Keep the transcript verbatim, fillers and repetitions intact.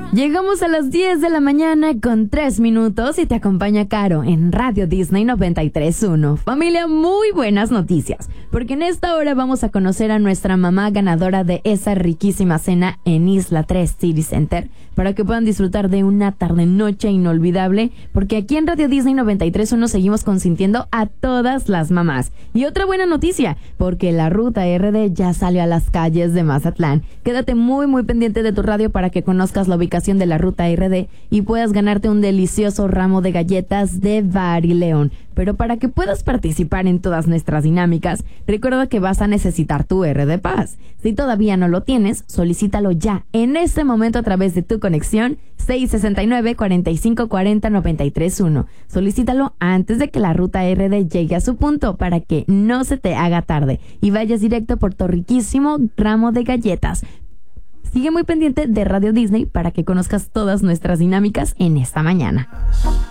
Llegamos a las diez de la mañana con tres minutos y te acompaña Caro en Radio Disney noventa y tres punto uno. Familia, muy buenas noticias, porque en esta hora vamos a conocer a nuestra mamá ganadora de esa riquísima cena en Isla tres City Center, para que puedan disfrutar de una tarde-noche inolvidable, porque aquí en Radio Disney noventa y tres punto uno seguimos consintiendo a todas las mamás. Y otra buena noticia, porque la Ruta R D ya salió a las calles de Mazatlán. Quédate muy muy pendiente de tu radio para que conozcas la ubicación de la Ruta R D y puedas ganarte un delicioso ramo de galletas de Barileón. Pero para que puedas participar en todas nuestras dinámicas, recuerda que vas a necesitar tu R D Pass. Si todavía no lo tienes, solicítalo ya, en este momento, a través de tu conexión seis seis nueve, cuatro cinco cuatro cero, nueve tres uno. Solicítalo antes de que la Ruta R D llegue a su punto, para que no se te haga tarde y vayas directo por tu riquísimo ramo de galletas. Sigue muy pendiente de Radio Disney para que conozcas todas nuestras dinámicas en esta mañana.